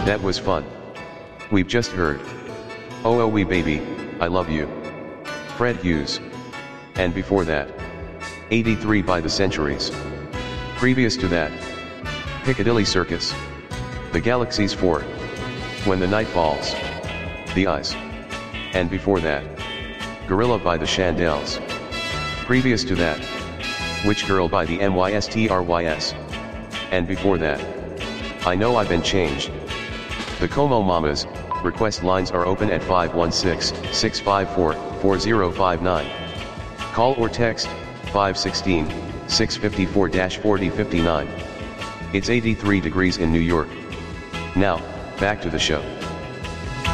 That was fun. We've just heard Oh Oh Wee Baby, I Love You, Fred Hughes. And before that, 83 by the Centuries. Previous to that, Piccadilly Circus, The Galaxies 4, When the Night Falls, The Eyes. And before that, Gorilla by the Chandels. Previous to that, Which Girl by the MYSTRYS. And before that, I Know I've Been Changed. The Como Mamas. Request lines are open at 516-654-4059. Call or text 516-654-4059. It's 83 degrees in New York. Now, back to the show.